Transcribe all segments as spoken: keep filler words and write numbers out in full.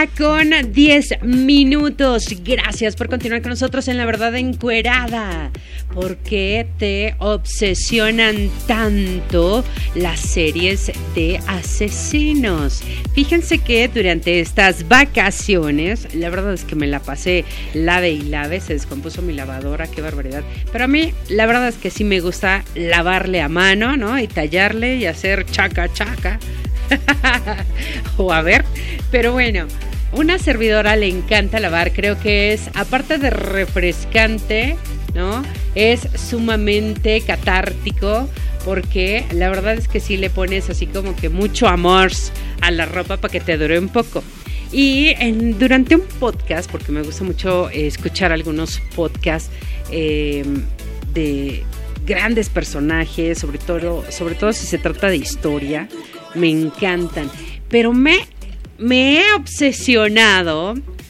una con diez minutos. Gracias por continuar con nosotros en La Verdad Encuerada. ¿Por qué te obsesionan tanto las series de asesinos? Fíjense que durante estas vacaciones, la verdad es que me la pasé lave y lave, se descompuso mi lavadora, qué barbaridad. Pero a mí, la verdad es que sí me gusta lavarle a mano, ¿no? Y tallarle y hacer chaca chaca. O a ver, pero bueno, una servidora le encanta lavar, creo que es, aparte de refrescante, ¿no? Es sumamente catártico, porque la verdad es que sí le pones así como que mucho amor a la ropa para que te dure un poco. Y en, durante un podcast, porque me gusta mucho eh, escuchar algunos podcasts eh, de grandes personajes, sobre todo, sobre todo si se trata de historia, me encantan, pero me, me he obsesionado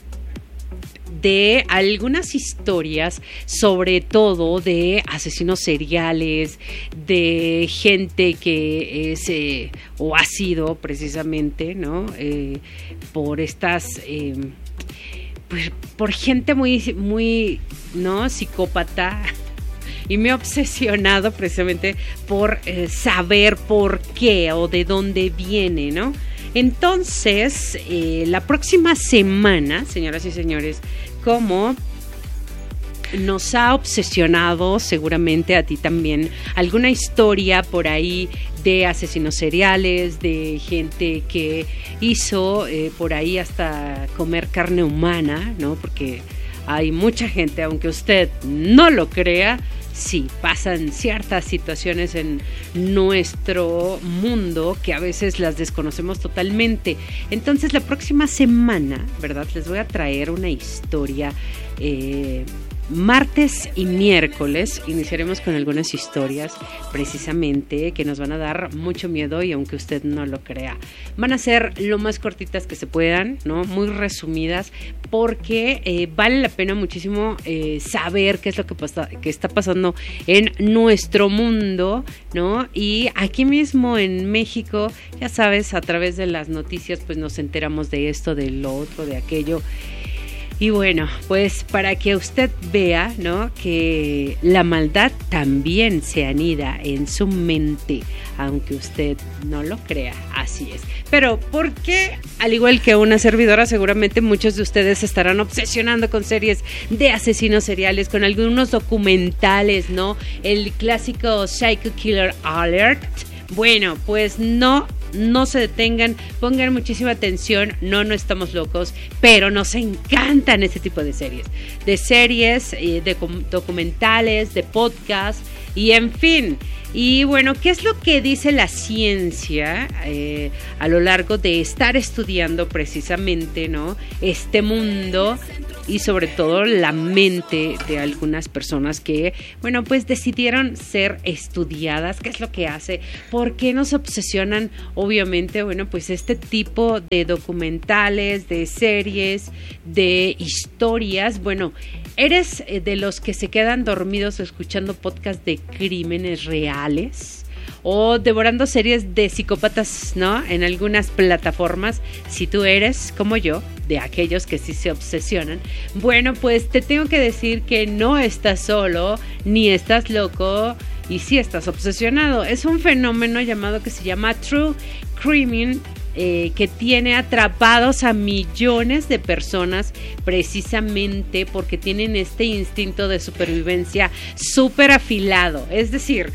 de algunas historias, sobre todo de asesinos seriales, de gente que es eh, o ha sido precisamente, ¿no? Eh, por estas, eh, pues, por gente muy, muy, ¿no? Psicópata. Y me he obsesionado precisamente por eh, saber por qué o de dónde viene, ¿no? Entonces, eh, la próxima semana, señoras y señores, como nos ha obsesionado seguramente a ti también alguna historia por ahí de asesinos seriales, de gente que hizo eh, por ahí hasta comer carne humana, ¿no? Porque hay mucha gente, aunque usted no lo crea, sí, pasan ciertas situaciones en nuestro mundo que a veces las desconocemos totalmente. Entonces, la próxima semana, ¿verdad? Les voy a traer una historia. Eh, martes y miércoles iniciaremos con algunas historias precisamente que nos van a dar mucho miedo, y aunque usted no lo crea, van a ser lo más cortitas que se puedan, ¿no? Muy resumidas, porque eh, vale la pena muchísimo eh, saber qué es lo que pasa, que está pasando en nuestro mundo, ¿no? Y aquí mismo en México, ya sabes, a través de las noticias pues nos enteramos de esto, de lo otro, de aquello. Y bueno, pues para que usted vea, ¿no? Que la maldad también se anida en su mente, aunque usted no lo crea, así es. Pero ¿por qué? Al igual que una servidora, seguramente muchos de ustedes estarán obsesionando con series de asesinos seriales, con algunos documentales, ¿no? El clásico Psycho Killer Alert. Bueno, pues no, no se detengan, pongan muchísima atención, no, no estamos locos, pero nos encantan este tipo de series, de series, eh, de documentales, de podcast y en fin. Y bueno, ¿qué es lo que dice la ciencia eh, a lo largo de estar estudiando precisamente, ¿no? Este mundo? Y sobre todo la mente de algunas personas que, bueno, pues decidieron ser estudiadas. ¿Qué es lo que hace? ¿Por qué nos obsesionan? Obviamente, bueno, pues este tipo de documentales, de series, de historias. Bueno, ¿eres de los que se quedan dormidos escuchando podcasts de crímenes reales? O devorando series de psicópatas, ¿no? En algunas plataformas. Si tú eres, como yo, de aquellos que sí se obsesionan, bueno, pues te tengo que decir que no estás solo, ni estás loco, y sí estás obsesionado. Es un fenómeno llamado que se llama True Crime, eh, que tiene atrapados a millones de personas precisamente porque tienen este instinto de supervivencia súper afilado. Es decir,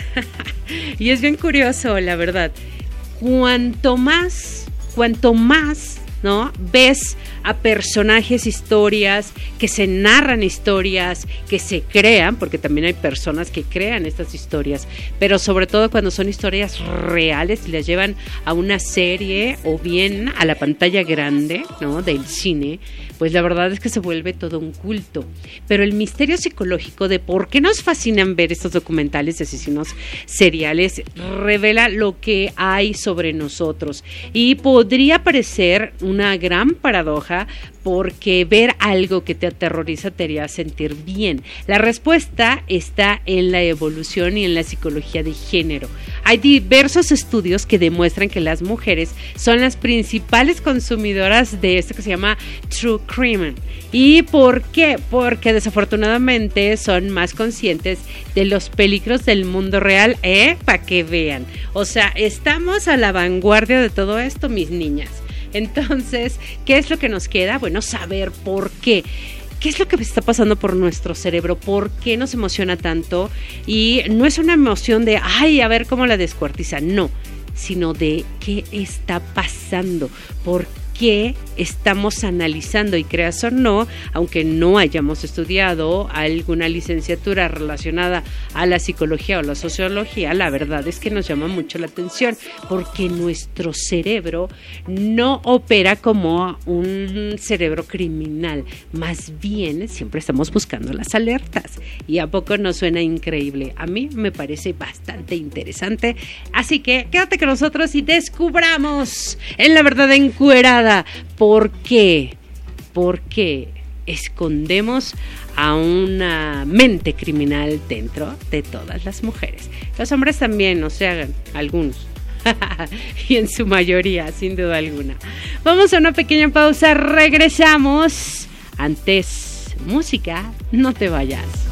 y es bien curioso, la verdad, cuanto más, cuanto más, ¿no? Ves a personajes, historias, que se narran historias, que se crean, porque también hay personas que crean estas historias, pero sobre todo cuando son historias reales y las llevan a una serie o bien a la pantalla grande, ¿no? Del cine, pues la verdad es que se vuelve todo un culto. Pero el misterio psicológico de por qué nos fascinan ver estos documentales de asesinos seriales revela lo que hay sobre nosotros, y podría parecer una gran paradoja, porque ver algo que te aterroriza te haría sentir bien. La respuesta está en la evolución y en la psicología de género. Hay diversos estudios que demuestran que las mujeres son las principales consumidoras de esto que se llama true crime. ¿Y por qué? Porque desafortunadamente son más conscientes de los peligros del mundo real, ¿eh? Para que vean. O sea, estamos a la vanguardia de todo esto, mis niñas. Entonces, ¿qué es lo que nos queda? Bueno, saber por qué. ¿Qué es lo que está pasando por nuestro cerebro? ¿Por qué nos emociona tanto? Y no es una emoción de, ay, a ver cómo la descuartiza. No, sino de qué está pasando. ¿Por qué estamos analizando? Y creas o no, aunque no hayamos estudiado alguna licenciatura relacionada a la psicología o la sociología, la verdad es que nos llama mucho la atención, porque nuestro cerebro no opera como un cerebro criminal, más bien siempre estamos buscando las alertas. ¿Y a poco nos suena increíble? A mí me parece bastante interesante, así que quédate con nosotros y descubramos en La Verdad Encuerada ¿por qué? ¿Por qué escondemos a una mente criminal dentro de todas las mujeres? Los hombres también, no se hagan, algunos. Y en su mayoría, sin duda alguna. Vamos a una pequeña pausa, regresamos. Antes, música, no te vayas.